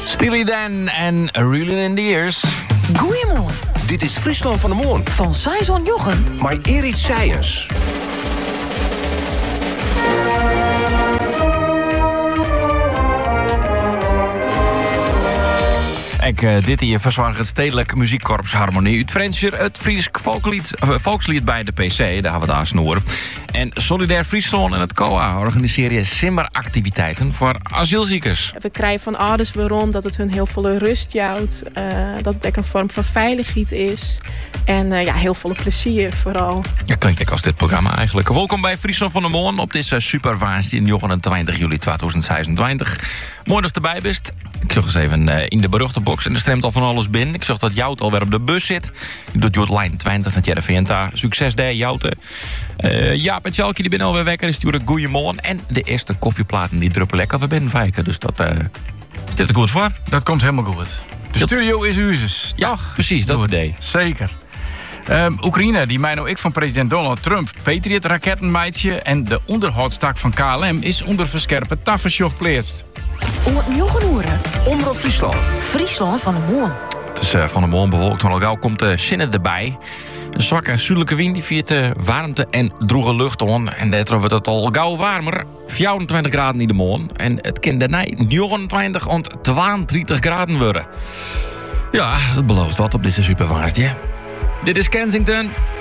Steely Dan en Reeling in the Years. Goeiemorgen. Dit is Friesland van de Moon. Van Saison Jochem. Maar Erit Seijens. Dit hier verzorgt het Stedelijk Muziekkorps Harmonie uit Friesland, het Fries volkslied bij de PC, daar gaan we daar snoeren. En Solidair Friesland en het COA organiseren simmeractiviteiten voor asielziekers. We krijgen van ouders waarom dat het hun heel veel rust jouwt, dat het ook een vorm van veiligheid is en heel veel plezier vooral. Ja, klinkt ook als dit programma eigenlijk. Welkom bij Friesland van de Moon op deze supervaasje in 29 juli 2026. Mooi dat je erbij bent. Ik zag eens even in de beruchte box en er streamt al van alles binnen. Ik zag dat Jout alweer op de bus zit. Je doet Jout lijn 20 naar Jereventa. Succes daar, Jouten. Jaap en Tjalkje die binnen alweer wekker. Die sturen goeiemorgen. En de eerste koffieplaten die druppen lekker. We binnen vijken. Dus dat is dit er goed voor? Dat komt helemaal goed. De studio is uzus. Ja, precies. Dat idee. Zeker. Oekraïne, die mij nou ik van president Donald Trump Patriot-rakettenmeidje en de onderhoudstak van KLM is onder verscherpen tafersjoch pleest. Omroep Friesland. Friesland van de Moon. Het is van de Moon bewolkt, maar al gauw komt de Sinne erbij. Een zwakke zuidelijke wind die viert de warmte en droege lucht on. En daardoor wordt het al gauw warmer. 24 graden in de Moon. En het kan daarna 29 en 32 graden worden. Ja, dat belooft wat op deze supervaartje. Dit is Kensington.